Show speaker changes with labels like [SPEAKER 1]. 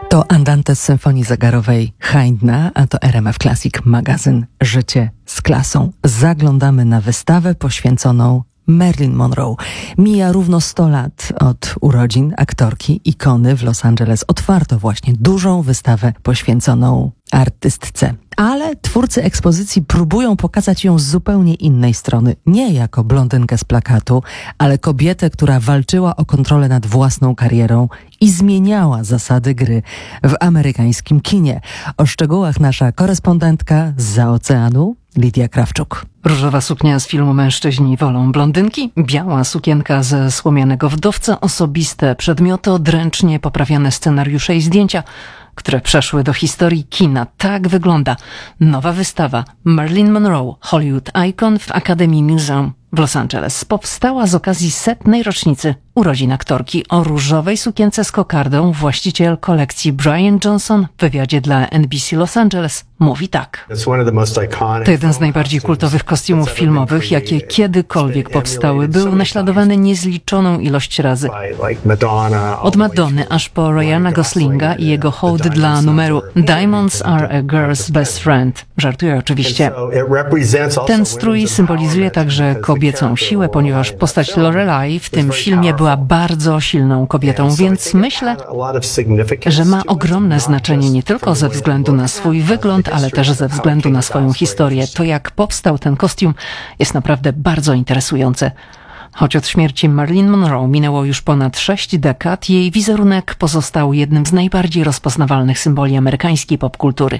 [SPEAKER 1] To Andante z symfonii zegarowej Haydna, a to RMF Classic, magazyn Życie z klasą. Zaglądamy na wystawę poświęconą Marilyn Monroe. Mija równo 100 lat od urodzin aktorki, ikony. W Los Angeles otwarto właśnie dużą wystawę poświęconą artystce. Ale twórcy ekspozycji próbują pokazać ją z zupełnie innej strony. Nie jako blondynkę z plakatu, ale kobietę, która walczyła o kontrolę nad własną karierą i zmieniała zasady gry w amerykańskim kinie. O szczegółach nasza korespondentka zza oceanu, Lidia Krawczuk.
[SPEAKER 2] Różowa suknia z filmu Mężczyźni wolą blondynki, biała sukienka ze Słomianego wdowca, osobiste przedmioty, odręcznie poprawiane scenariusze i zdjęcia, które przeszły do historii kina. Tak wygląda nowa wystawa Marilyn Monroe, Hollywood Icon w Academy Museum w Los Angeles. Powstała z okazji 100. rocznicy urodzin aktorki. O różowej sukience z kokardą właściciel kolekcji Brian Johnson w wywiadzie dla NBC Los Angeles mówi tak. To jeden z najbardziej kultowych kostiumów filmowych, jakie kiedykolwiek powstały. Był naśladowany niezliczoną ilość razy. Od Madonny aż po Ryana Goslinga i jego hołd dla numeru Diamonds are a girl's best friend. Żartuję oczywiście. Ten strój symbolizuje także kobiecą siłę, ponieważ postać Lorelai w tym filmie była bardzo silną kobietą, więc myślę, że ma ogromne znaczenie nie tylko ze względu na swój wygląd, ale też ze względu na swoją historię. To, jak powstał ten kostium, jest naprawdę bardzo interesujące. Choć od śmierci Marilyn Monroe minęło już ponad 6 dekad, jej wizerunek pozostał jednym z najbardziej rozpoznawalnych symboli amerykańskiej popkultury.